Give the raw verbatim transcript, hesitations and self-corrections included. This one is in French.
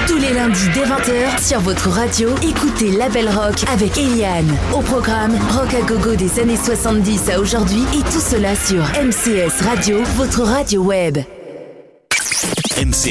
Tous les lundis dès vingt heures sur votre radio, écoutez Label Rock avec Eliane. Au programme, rock à gogo des années soixante-dix à aujourd'hui et tout cela sur M C S Radio, votre radio web. M C